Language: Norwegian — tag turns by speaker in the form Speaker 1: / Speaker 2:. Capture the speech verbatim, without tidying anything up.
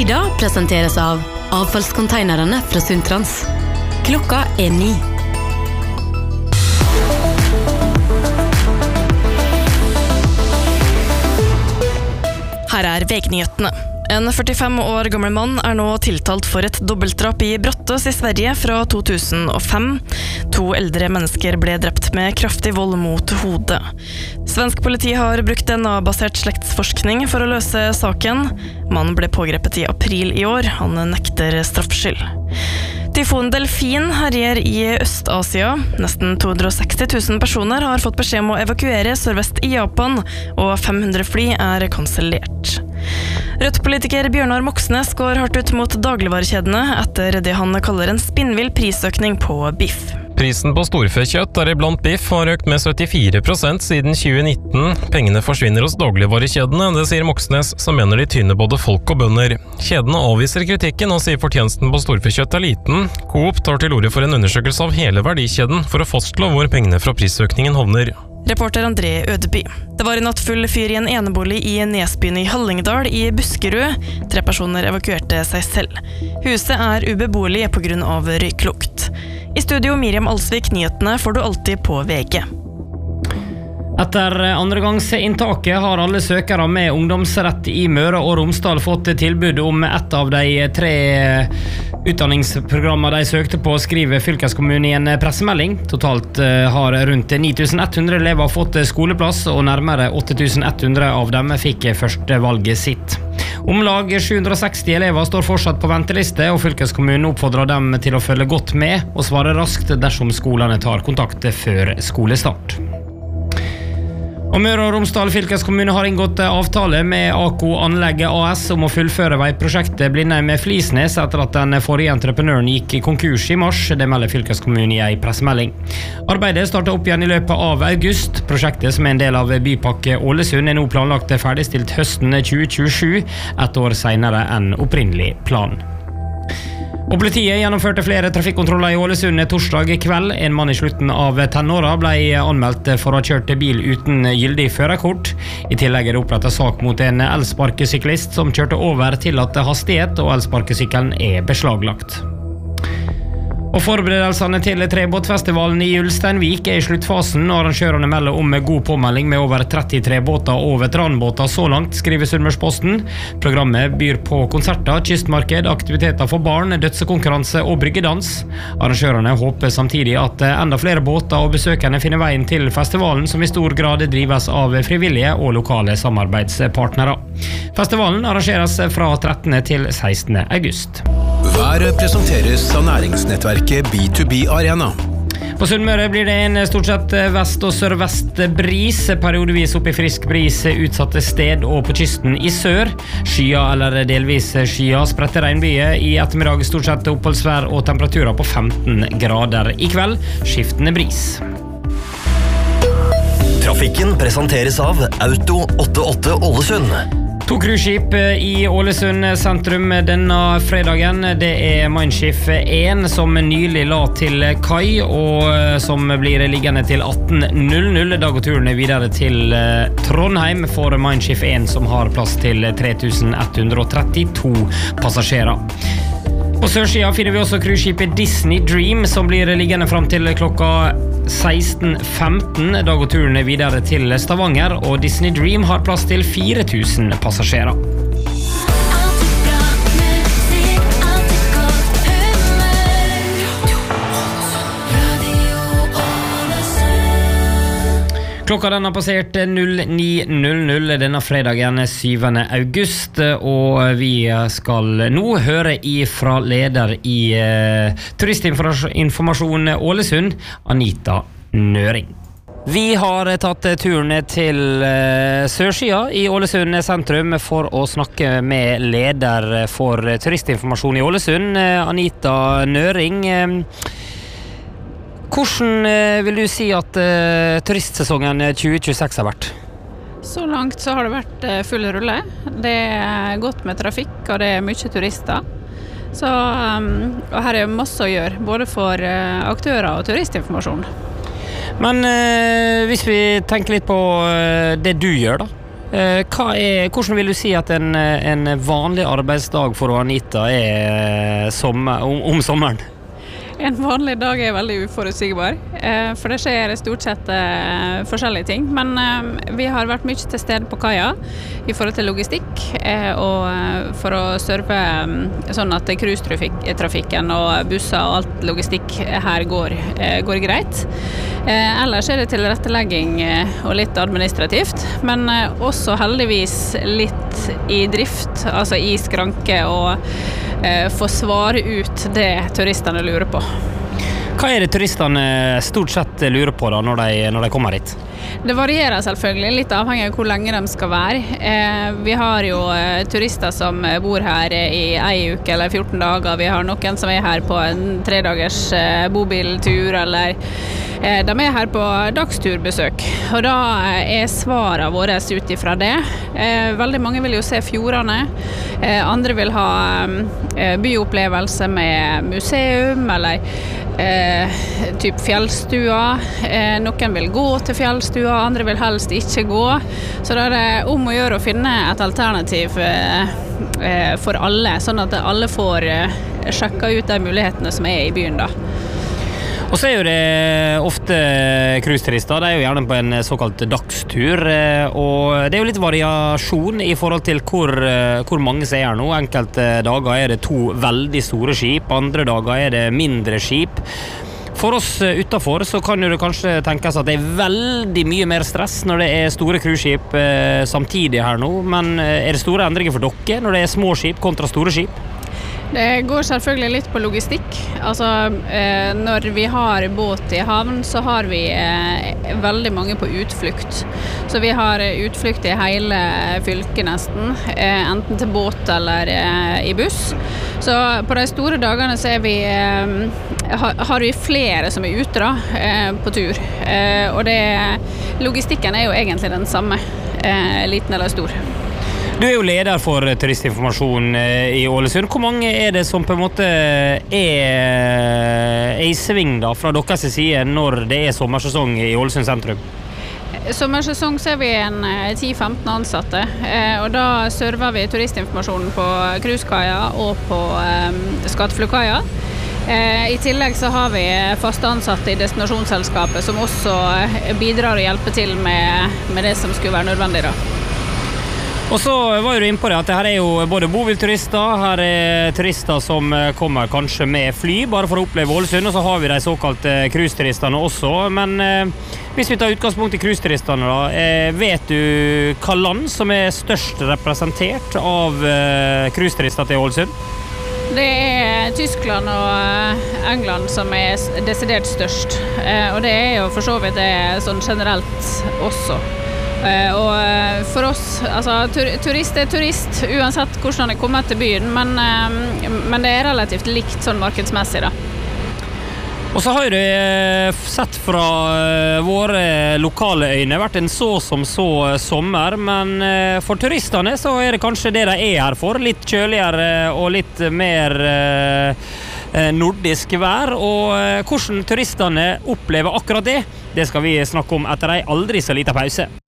Speaker 1: Sida presenteres av avfallskonteinerne fra Sundtrans. Klokka er ni.
Speaker 2: Her er V G-nyhetene. En førtifem år gammel mann er nå tiltalt for et dobbeltdrap i Brottås i Sverige fra to tusen og fem. To eldre mennesker ble drept med kraftig vold mot hodet. Svensk politi har brukt D N A-basert slektsforskning for å løse saken. Mannen ble pågrepet i april i år. Han nekter straffskyld. Tyfon Delfin herjer i Øst-Asia. Nesten to hundre og seksti tusen personer har fått beskjed om å evakuere sørvest i Japan, og fem hundre fly er kansellert. Rødt-politiker Bjørnar Moxnes går hardt ut mot dagligvarekjedene etter det han kaller en spinnvill prisøkning på biff.
Speaker 3: Prisen på storfekjøtt, deriblant biff, har økt med syttifire prosent siden tjue nitten. Pengene forsvinner hos dagligvarekjedene, det sier Moxnes, som mener de tyner både folk og bønder. Kjedene avviser kritikken og sier fortjenesten på storfekjøtt er liten. Coop tar til orde for en undersøkelse av hele verdikjeden for å fastslå hvor pengene fra prisøkningen havner.
Speaker 2: Reporter André Ødeby. Det var i natt full fyr i en enebolig i Nesbyen i Hallingdal i Buskerud. Tre personer evakuerte seg selv. Huset er ubeboelig på grunn av røyklukt. I studio Miriam Alsvik, nyhetene får du alltid på V G.
Speaker 4: Etter andregangsinntaket har alle søkere med ungdomsrett i Møre og Romsdal fått tilbud om ett av de tre utdanningsprogrammene de søkte på, skriver fylkeskommunen i en pressemelding. Totalt har rundt ni tusen ett hundre elever fått skoleplass, og nærmere åtte tusen ett hundre av dem fikk førstevalget sitt. Om lag sju hundre og seksti elever står fortsatt på venteliste, og fylkeskommunen oppfordrer dem til å følge godt med og svare raskt dersom skolene tar kontakt før skolestart. Og Møre og Romsdal fylkeskommune har inngått avtale med Ako Anlegget A S om å fullføre veiprosjektet Blindheim-Flisnes etter at den forrige entreprenøren gikk i konkurs i mars, det melder fylkeskommunen i en pressemelding. Arbeidet startet opp igjen i løpet av august. Prosjektet, som er en del av Bypakke Ålesund, er nå planlagt ferdigstilt høsten tjue tjuesju, ett år senere enn opprinnelig plan. Og politiet gjennomførte flere trafikkontroller i Ålesund torsdag kveld. En mann i slutten av tenåra ble anmeldt for å ha kjørt bil uten gyldig førerkort. I tillegg er det opprettet sak mot en elsparkesyklist som kjørte over tillatt hastighet, og elsparkesykkelen er beslaglagt. Og forberedelsene til trebåtfestivalen i Ulsteinvik er i sluttfasen, og arrangørene melder om god påmelding med over tretti trebåter og veteranbåter så langt, skriver Sunnmørsposten. Programmet byr på konserter, kystmarked, aktiviteter for barn, dødsekonkurranse og bryggedans. Arrangørene håper samtidig at enda flere båter og besøkende finner veien til festivalen, som i stor grad drives av frivillige og lokale samarbeidspartnere. Festivalen arrangeres fra trettende til sekstende august.
Speaker 5: Været presenteres av næringsnettverket B to B Arena.
Speaker 4: På Sunnmøre blir det en stort sett vest- og sørvest bris, periodevis opp i frisk bris utsatte sted og på kysten i sør. Skya eller delvis skya, spredte regnbyger i ettermiddag, stort sett oppholdsvær og temperaturer på femten grader. I kveld skiftende bris.
Speaker 6: Trafikken presenteres av Auto åttiåtte Ålesund.
Speaker 4: To cruiseskip i Ålesund sentrum denne fredagen. Det er Mein Schiff én som nylig la til kai, og som blir liggende til atten null null. Da går turen videre til Trondheim for Mein Schiff én, som har plass til tre tusen ett hundre og trettito passasjerer. På sørsida finner vi også cruiseskipet Disney Dream, som blir liggende frem til klokka seksten femten. Da går turen videre til Stavanger, og Disney Dream har plass til fire tusen passasjerer. Klokka den har passert null ni null null denne fredagen syvende august, og vi skal nå høre ifra leder i eh, Turistinformasjon Ålesund, Anita Nøring. Vi har tatt turen til eh, sørsida i Ålesund sentrum for å snakke med leder for Turistinformasjon i Ålesund, Anita Nøring. Hvordan vil du si at uh, turistsesongen tjue tjueseks har vært?
Speaker 7: Så langt så har det vært uh, full rulle. Det er godt med trafikk, og det er mye turister. Så, um, og her er masse å gjøre, både for uh, aktører og turistinformasjon.
Speaker 4: Men uh, hvis vi tenker litt på uh, det du gjør da, Hva er, hvordan vil du si at en, en vanlig arbeidsdag for Anita er sommer, om, om sommeren?
Speaker 7: En vanlig dag er veldig uforutsigbar, eh, for det skjer stort sett eh, forskjellige ting. Men eh, vi har vært mye til stede på kaia i forhold til logistikk, eh, og eh, for å serve eh, sånn at cruisetrafikken og busser og alt logistikk her går, eh, går greit. Eh, ellers er det tilrettelegging eh, og litt administrativt, men eh, også heldigvis litt i drift, altså i skranke, og eh, få svare ut det turistene lurer på.
Speaker 4: Hva er det turistene stort sett lurer på da, når de, når de kommer hit?
Speaker 7: Det varierer selvfølgelig, litt avhengig av hvor lenge de skal være. Eh, vi har jo eh, turister som bor her i en uke eller fjorten dager. Vi har noen som er her på en tredagers eh, bobiltur, eller eh, de er her på dagsturbesøk. Og da er svarene våre ut ifra det. Eh, veldig mange vil jo se fjordene. Eh, andre vil ha eh, byopplevelse med museum, eller eh, typ fjellstua. Eh, noen vil gå til fjellstua, andre vil helst ikke gå. Så da er det om å gjøre å finne et alternativ eh, eh, for alle, sånn at alle får eh, sjekka ut de mulighetene som er i byen da.
Speaker 4: Og så er jo det ofte cruiseturister, de er jo gjerne på en såkalt dagstur, og det er jo litt variasjon i forhold til hvor, hvor mange som er her nå. Enkelte dager er det to veldig store skip, andre dager er det mindre skip. For oss utenfor så kan jo det kanskje tenkes at det er veldig mye mer stress når det er store cruiseskip eh, samtidig her nå, men er det store endringer for dere når det er små skip kontra store skip?
Speaker 7: Det går selvfølgelig litt på logistikk. Altså, eh, når vi har båt i havn, så har vi eh, veldig mange på utflukt. Så vi har utflukt i hele fylket nesten, eh, enten til båt eller eh, i buss. Så på de store dagene så er vi, eh, har, har vi flere som er ute da, eh, på tur. Eh, og det, logistikken er jo egentlig den samme, eh, liten eller stor.
Speaker 4: Du er jo leder for turistinformasjon i Ålesund. Hvor mange er det som på en måte er, er i sving da, fra deres side når det er sommersesong i Ålesund sentrum?
Speaker 7: Sommersesong så er vi en ti til femten ansatte, og da server vi turistinformasjonen på cruisekaia og på Skateflugkaia. I tillegg så har vi faste ansatte i destinasjonsselskapet som også bidrar å hjelpe til med, med det som skulle være nødvendig da.
Speaker 4: Og så var jo du inne på det at her er jo både bobilturister, her er turister som kommer kanskje med fly, bare for å oppleve Ålesund, og så har vi de såkalte cruiseturistene også. Men eh, hvis vi tar utgangspunkt i cruiseturistene da, eh, vet du hva land som er størst representert av eh, cruiseturister til Ålesund?
Speaker 7: Det er Tyskland og England som er desidert størst, eh, og det er jo for så vidt det sånn generelt også. Uh, og for oss, altså tur turist er turist uansett hvordan han er kommet til byen, men, uh, men det er relativt likt sånn markedsmessig da.
Speaker 4: Og så har jo det sett fra uh, våre lokale øyne vært en så som så uh, sommer, men uh, for turistene så er det kanskje det de er her for, litt kjøligere og litt mer uh, nordisk vær, og uh, hvordan turistene opplever akkurat det, det skal vi snakke om etter en aldri så liten pause.